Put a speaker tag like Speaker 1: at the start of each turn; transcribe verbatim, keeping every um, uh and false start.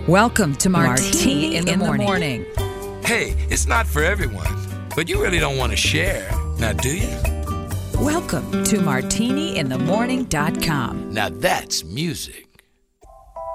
Speaker 1: Welcome to Martini, in, the, in morning. the morning.
Speaker 2: Hey, it's not for everyone, but you really don't want to share, now do you?
Speaker 1: Welcome to martini in the morning dot com.
Speaker 2: Now that's music.